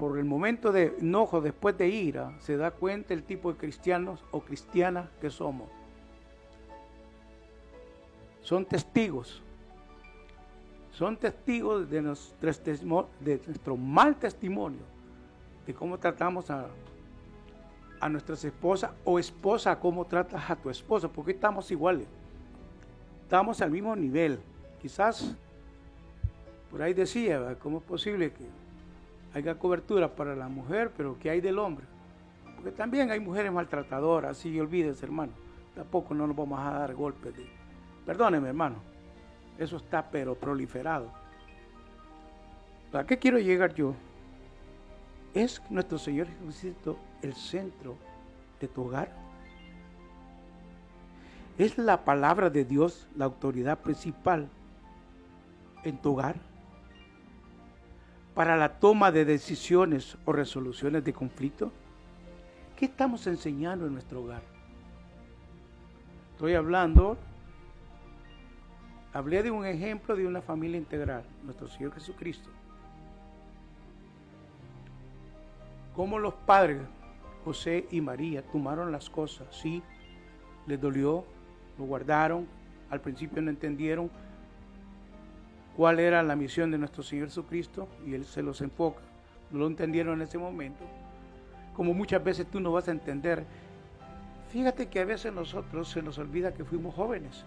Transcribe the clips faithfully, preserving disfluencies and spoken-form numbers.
por el momento de enojo después de ira, se da cuenta el tipo de cristianos o cristianas que somos. Son testigos. Son testigos de nuestro, de nuestro mal testimonio, de cómo tratamos a, a nuestras esposas o esposa, cómo tratas a tu esposa, porque estamos iguales. Estamos al mismo nivel. Quizás, por ahí decía, ¿cómo es posible que haya cobertura para la mujer, pero ¿qué hay del hombre? Porque también hay mujeres maltratadoras, así olvídense, hermano. Tampoco no nos vamos a dar golpes de... Perdóneme, hermano. Eso está pero proliferado. ¿A qué quiero llegar yo? ¿Es nuestro Señor Jesucristo el centro de tu hogar? ¿Es la palabra de Dios la autoridad principal en tu hogar? Para la toma de decisiones o resoluciones de conflicto, ¿qué estamos enseñando en nuestro hogar? Estoy hablando, hablé de un ejemplo de una familia integral, nuestro Señor Jesucristo. Cómo los padres, José y María, tomaron las cosas, sí, les dolió, lo guardaron, al principio no entendieron cuál era la misión de nuestro Señor Jesucristo y Él se los enfoca, no lo entendieron en ese momento, como muchas veces tú no vas a entender. Fíjate que a veces nosotros se nos olvida que fuimos jóvenes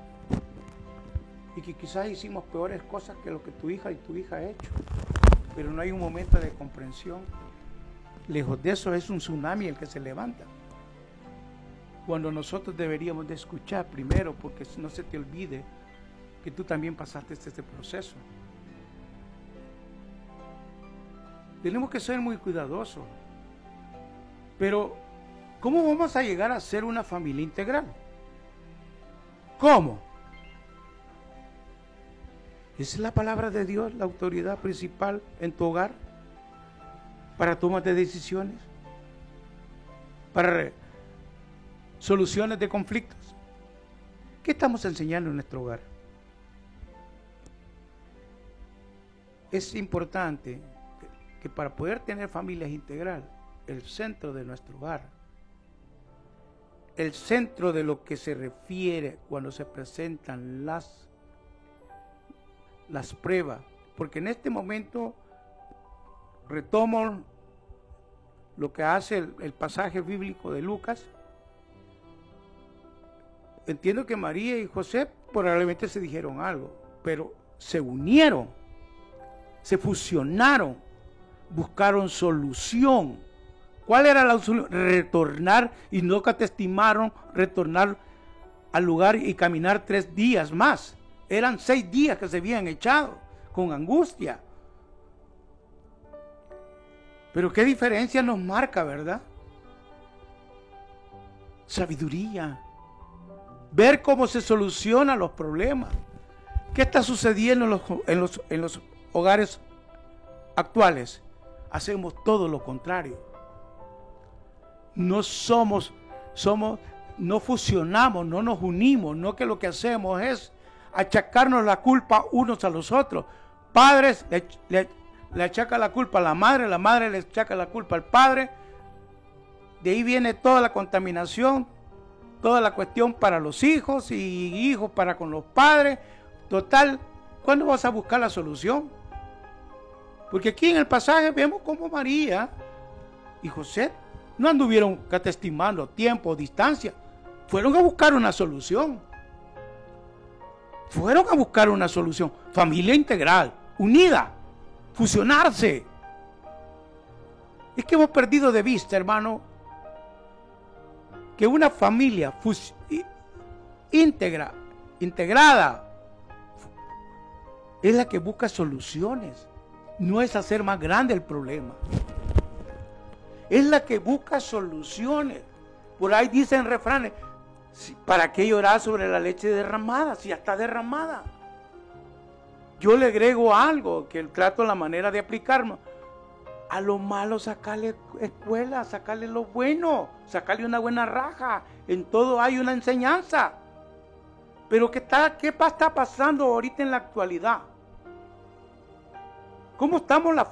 y que quizás hicimos peores cosas que lo que tu hija y tu hija ha hecho, pero no hay un momento de comprensión. Lejos de eso es un tsunami el que se levanta, cuando nosotros deberíamos de escuchar primero, porque no se te olvide que tú también pasaste este proceso. Tenemos que ser muy cuidadosos. Pero, ¿cómo vamos a llegar a ser una familia integral? ¿Cómo? ¿Es la palabra de Dios la autoridad principal en tu hogar? Para tomas de decisiones, para soluciones de conflictos. ¿Qué estamos enseñando en nuestro hogar? Es importante que, que para poder tener familias integral, el centro de nuestro hogar, el centro de lo que se refiere cuando se presentan las, las pruebas, porque en este momento retomo lo que hace el, el pasaje bíblico de Lucas. Entiendo que María y José probablemente se dijeron algo, pero se unieron, se fusionaron, buscaron solución. ¿Cuál era la solución? Retornar, y no catestimaron retornar al lugar y caminar tres días más. Eran seis días que se habían echado con angustia. Pero qué diferencia nos marca, ¿verdad? Sabiduría. Ver cómo se solucionan los problemas. ¿Qué está sucediendo en los, en los, en los hogares actuales? Hacemos todo lo contrario. No somos, somos, no fusionamos, no nos unimos, no, que lo que hacemos es achacarnos la culpa unos a los otros. Padres le, le, le achaca la culpa a la madre, la madre le achaca la culpa al padre. De ahí viene toda la contaminación, toda la cuestión para los hijos y hijos para con los padres. Total, ¿cuándo vas a buscar la solución? Porque aquí en el pasaje vemos cómo María y José no anduvieron catestimando tiempo o distancia. Fueron a buscar una solución. Fueron a buscar una solución. Familia integral, unida, fusionarse. Es que hemos perdido de vista, hermano, que una familia fus- íntegra, integrada, es la que busca soluciones. No es hacer más grande el problema. Es la que busca soluciones. Por ahí dicen refranes, ¿para qué llorar sobre la leche derramada si ya está derramada? Yo le agrego algo que trato la manera de aplicarme. A lo malo sacarle escuela, sacarle lo bueno, sacarle una buena raja. En todo hay una enseñanza. Pero ¿qué está, qué está pasando ahorita en la actualidad? ¿Cómo estamos la